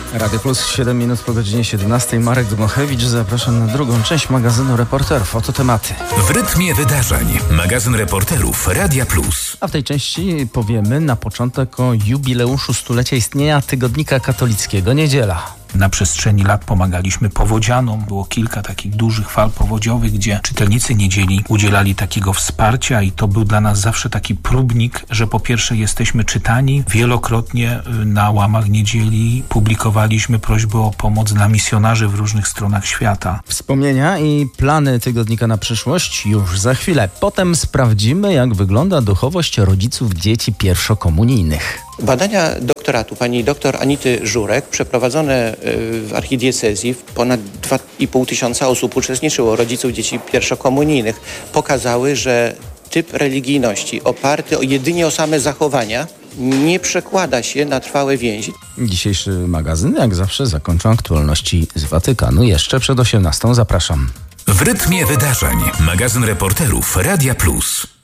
Radio Plus, 7 minut po godzinie 17. Marek Dmochewicz, zapraszam na drugą część magazynu Reporterów. Oto tematy. W rytmie wydarzeń. Magazyn Reporterów Radia Plus. A w tej części powiemy na początek o jubileuszu stulecia istnienia Tygodnika Katolickiego Niedziela. Na przestrzeni lat pomagaliśmy powodzianom. Było kilka takich dużych fal powodziowych, gdzie czytelnicy Niedzieli udzielali takiego wsparcia i to był dla nas zawsze taki próbnik, że po pierwsze jesteśmy czytani. Wielokrotnie na łamach Niedzieli publikowaliśmy prośby o pomoc dla misjonarzy w różnych stronach świata. Wspomnienia i plany tygodnika na przyszłość już za chwilę. Potem sprawdzimy, jak wygląda duchowość rodziców dzieci pierwszokomunijnych. Badania doktoratu pani dr Anity Żurek przeprowadzone w archidiecezji, ponad 2,5 tysiąca osób uczestniczyło, rodziców dzieci pierwszokomunijnych, pokazały, że typ religijności oparty jedynie o same zachowania nie przekłada się na trwałe więzi. Dzisiejszy magazyn, jak zawsze, zakończą aktualności z Watykanu. Jeszcze przed 18:00 zapraszam. W rytmie wydarzeń. Magazyn Reporterów Radia Plus.